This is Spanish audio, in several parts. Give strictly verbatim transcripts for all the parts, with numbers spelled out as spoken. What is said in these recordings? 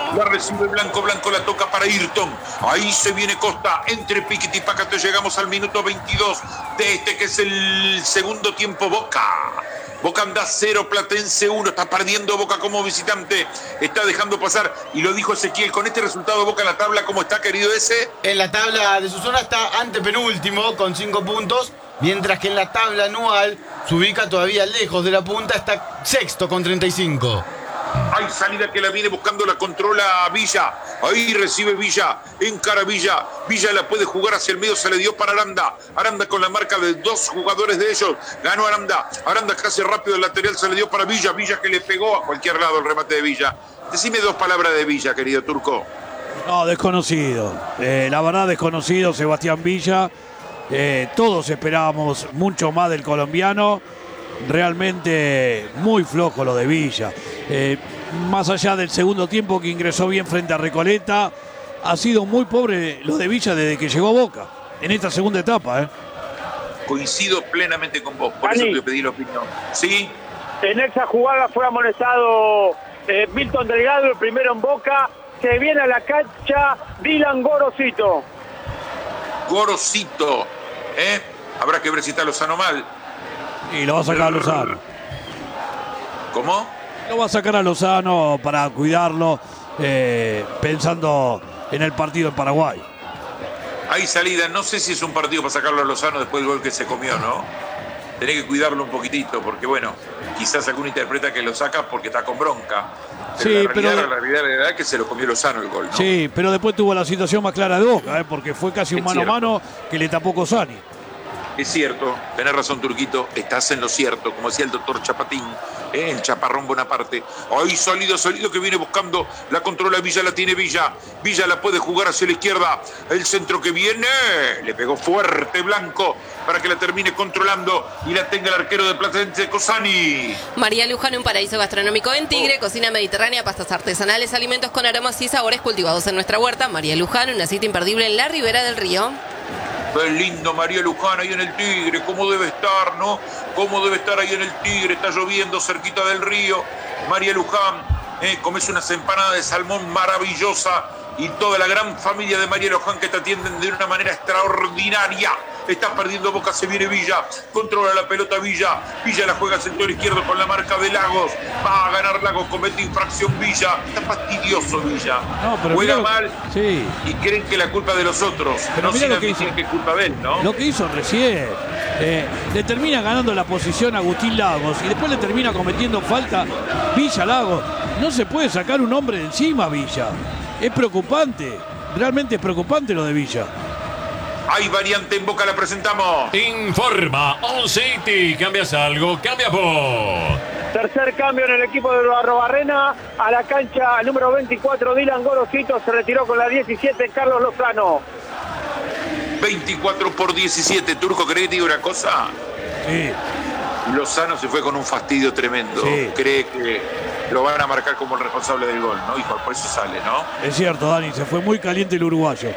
La recibe Blanco, Blanco la toca para Ayrton. Ahí se viene Costa, entre Piquete y Pácate. Llegamos al minuto veintidós de este que es el segundo tiempo. Boca. Boca anda cero, Platense uno. Está perdiendo Boca como visitante. Está dejando pasar. Y lo dijo Ezequiel. Con este resultado, Boca en la tabla, ¿cómo está, querido ese? En la tabla de su zona está antepenúltimo con cinco puntos. Mientras que en la tabla anual se ubica todavía lejos de la punta. Está sexto con treinta y cinco. Hay salida que la viene buscando, la controla Villa. Ahí recibe Villa, encara Villa. Villa la puede jugar hacia el medio, se le dio para Aranda. Aranda con la marca de dos jugadores de ellos. Ganó Aranda. Aranda casi rápido el lateral, se le dio para Villa. Villa que le pegó a cualquier lado el remate de Villa. Decime dos palabras de Villa, querido Turco. No, desconocido. Eh, la verdad, desconocido Sebastián Villa. Eh, todos esperábamos mucho más del colombiano. Realmente muy flojo lo de Villa. Eh, más allá del segundo tiempo que ingresó bien frente a Recoleta, ha sido muy pobre lo de Villa desde que llegó a Boca, en esta segunda etapa. ¿eh? Coincido plenamente con vos, por Dani, eso te pedí la opinión. ¿Sí? En esa jugada fue amonestado eh, Milton Delgado, el primero en Boca. Se viene a la cancha Dylan Gorosito. Gorosito, ¿eh? Habrá que ver si está Lozano mal. Y lo va a sacar a Lozano. ¿Cómo? Lo va a sacar a Lozano para cuidarlo, eh, pensando en el partido en Paraguay. Hay salida, no sé si es un partido para sacarlo a Lozano después del gol que se comió, ¿no? Tenés que cuidarlo un poquitito, porque bueno, quizás alguno interpreta que lo saca porque está con bronca. Pero Sí, la realidad, pero... la realidad, la realidad es que se lo comió Lozano el gol, ¿no? Sí, pero después tuvo la situación más clara de Boca, ¿eh? Porque fue casi un Es mano a cierto. mano que le tapó Cosani. Es cierto, tenés razón, Turquito, estás en lo cierto, como decía el doctor Chapatín, ¿eh? El chaparrón Bonaparte. Ahí salido, salido que viene buscando, la controla Villa, la tiene Villa. Villa la puede jugar hacia la izquierda. El centro que viene, le pegó fuerte Blanco para que la termine controlando y la tenga el arquero de Platense, Cosani. María Luján, un paraíso gastronómico en Tigre, cocina mediterránea, pastas artesanales, alimentos con aromas y sabores cultivados en nuestra huerta. María Luján, una cita imperdible en la ribera del río. Qué lindo María Luján ahí en el Tigre, cómo debe estar, ¿no? Cómo debe estar ahí en el Tigre, está lloviendo cerquita del río. María Luján, eh, comes unas empanadas de salmón maravillosa y toda la gran familia de María Luján que te atienden de una manera extraordinaria. Está perdiendo Boca, se viene Villa, controla la pelota Villa, Villa la juega sector izquierdo con la marca de Lagos, va a ganar Lagos, comete infracción Villa, está fastidioso Villa, No, pero juega mira, mal sí. y creen que la culpa es de los otros, Pero no mira sin lo que admitir hizo. que es culpa de él, ¿no? Lo que hizo recién, eh, le termina ganando la posición a Agustín Lagos y después le termina cometiendo falta Villa Lagos. No se puede sacar un hombre de encima, Villa. Es preocupante, realmente es preocupante lo de Villa. Hay variante en Boca, la presentamos. Informa On City. ¿Cambias algo? Cambia por... Tercer cambio en el equipo de Arrobarrena. A la cancha número veinticuatro, Dylan Gorosito. Se retiró con la diecisiete, Carlos Lozano. veinticuatro por diecisiete, Turco, ¿cree que te digo una cosa? Sí. Lozano se fue con un fastidio tremendo. Sí. Cree que lo van a marcar como el responsable del gol, ¿no? Y por eso sale, ¿no? Es cierto, Dani, se fue muy caliente el uruguayo.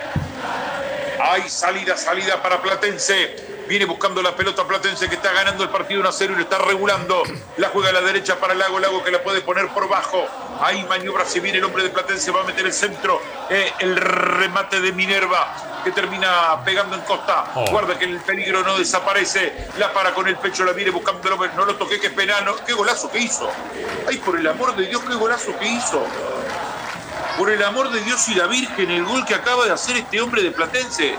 Hay salida, salida para Platense. Viene buscando la pelota Platense que está ganando el partido uno a cero y lo está regulando. La juega a la derecha para Lago, Lago que la puede poner por bajo. Ahí maniobra, se viene el hombre de Platense, va a meter el centro. Eh, el remate de Minerva que termina pegando en Costa. Oh. Guarda que el peligro no desaparece. La para con el pecho, la viene buscando el hombre. No lo toqué, que es penal. No, qué golazo que hizo. Ay, por el amor de Dios, qué golazo que hizo. Por el amor de Dios y la Virgen, el gol que acaba de hacer este hombre de Platense.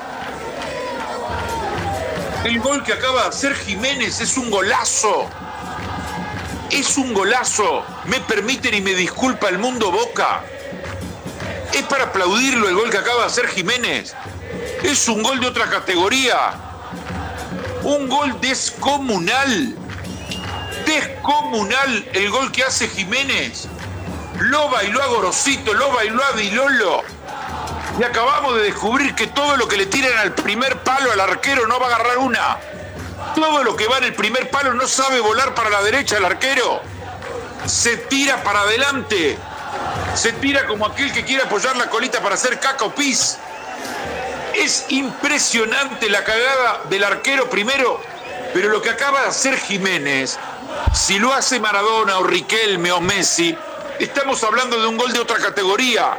El gol que acaba de hacer Jiménez es un golazo. Es un golazo. Me permiten y me disculpa el mundo Boca. Es para aplaudirlo el gol que acaba de hacer Jiménez. Es un gol de otra categoría. Un gol descomunal. Descomunal el gol que hace Jiménez. Lo bailó a Gorosito, lo bailó a Dilolo. Y acabamos de descubrir que todo lo que le tiran al primer palo al arquero no va a agarrar una. Todo lo que va en el primer palo no sabe volar para la derecha el arquero. Se tira para adelante. Se tira como aquel que quiere apoyar la colita para hacer caca o pis. Es impresionante la cagada del arquero primero. Pero lo que acaba de hacer Jiménez, si lo hace Maradona o Riquelme o Messi, estamos hablando de un gol de otra categoría.